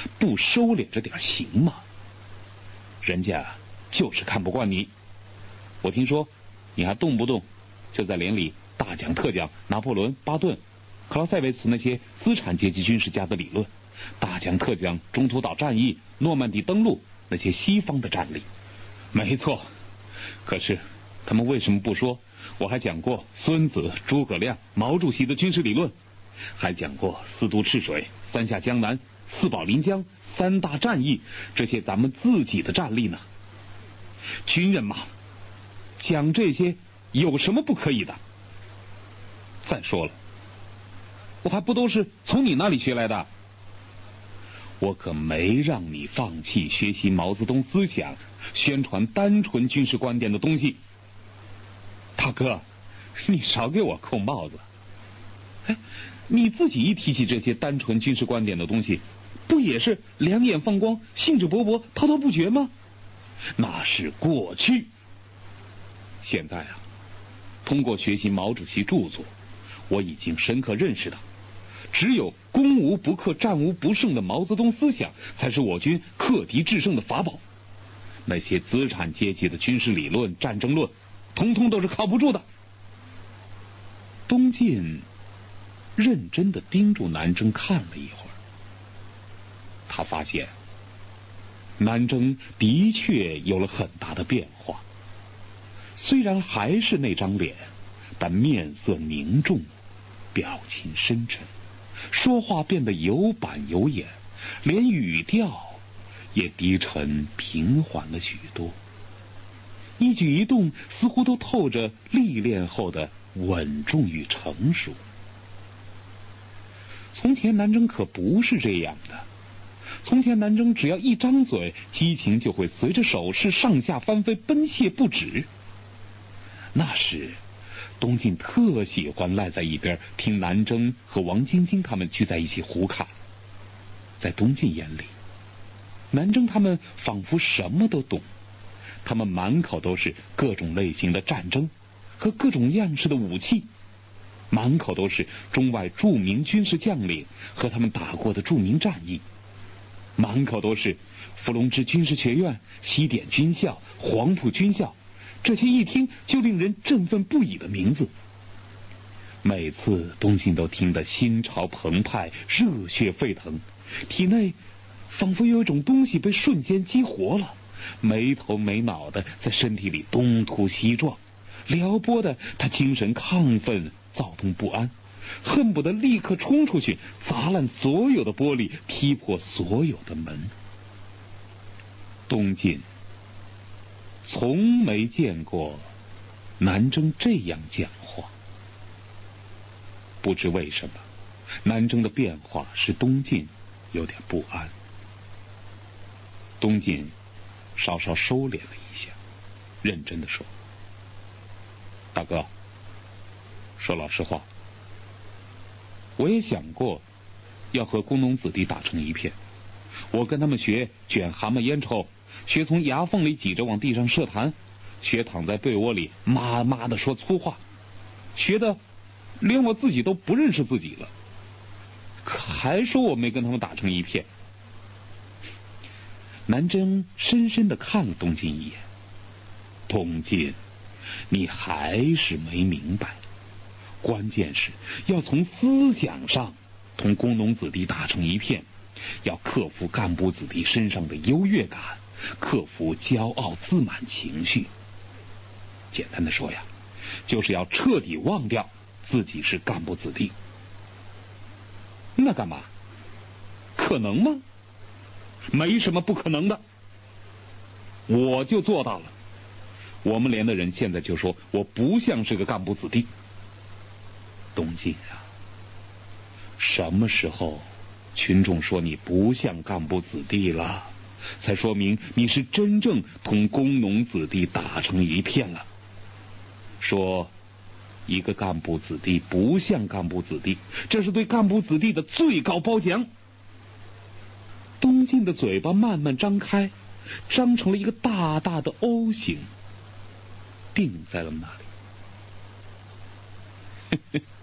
不收敛着点行吗？人家就是看不惯你。我听说你还动不动就在连里大讲特讲拿破仑、巴顿、克劳塞维茨那些资产阶级军事家的理论，大讲特讲中途岛战役、诺曼底登陆那些西方的战例。没错，可是他们为什么不说我还讲过孙子、诸葛亮、毛主席的军事理论，还讲过四渡赤水、三下江南、四保临江、三大战役这些咱们自己的战例呢？军人嘛，讲这些有什么不可以的？再说了，我还不都是从你那里学来的？我可没让你放弃学习毛泽东思想，宣传单纯军事观点的东西。大哥，你少给我扣帽子。哎，你自己一提起这些单纯军事观点的东西，不也是两眼放光、兴致勃勃、滔滔不绝吗？那是过去。现在啊，通过学习毛主席著作，我已经深刻认识到，只有攻无不克、战无不胜的毛泽东思想，才是我军克敌制胜的法宝。那些资产阶级的军事理论、战争论，统统都是靠不住的。东晋认真地盯住南征看了一会儿，他发现南征的确有了很大的变化，虽然还是那张脸，但面色凝重，表情深沉，说话变得有板有眼，连语调也低沉平缓了许多，一举一动似乎都透着历练后的稳重与成熟。从前南征可不是这样的，从前南征只要一张嘴，激情就会随着手势上下翻飞，奔泻不止。那时东晋特喜欢赖在一边听南征和王晶晶他们聚在一起胡侃。在东晋眼里，南征他们仿佛什么都懂，他们满口都是各种类型的战争和各种样式的武器，满口都是中外著名军事将领和他们打过的著名战役，满口都是伏龙芝军事学院、西点军校、黄埔军校，这些一听就令人振奋不已的名字。每次东晋都听得心潮澎湃，热血沸腾，体内仿佛有一种东西被瞬间激活了，没头没脑的在身体里东突西撞，撩拨的他精神亢奋，躁动不安，恨不得立刻冲出去砸烂所有的玻璃，踢破所有的门。东晋从没见过南征这样讲话。不知为什么，南征的变化使东晋有点不安。东晋稍稍收敛了一下，认真地说：“大哥，说老实话，我也想过要和工农子弟打成一片。我跟他们学卷蛤蟆烟抽，学从牙缝里挤着往地上射痰，学躺在被窝里妈妈的说粗话，学的连我自己都不认识自己了，可还说我没跟他们打成一片。”南征深深地看了东晋一眼：“东晋，你还是没明白，关键是要从思想上同工农子弟打成一片，要克服干部子弟身上的优越感，克服骄傲自满情绪。简单的说呀，就是要彻底忘掉自己是干部子弟。那干嘛？可能吗？没什么不可能的。我就做到了。我们连的人现在就说我不像是个干部子弟。东晋啊，什么时候群众说你不像干部子弟了，才说明你是真正同工农子弟打成一片了。说一个干部子弟不像干部子弟，这是对干部子弟的最高褒奖。东晋的嘴巴慢慢张开，张成了一个大大的 O 型，定在了那里。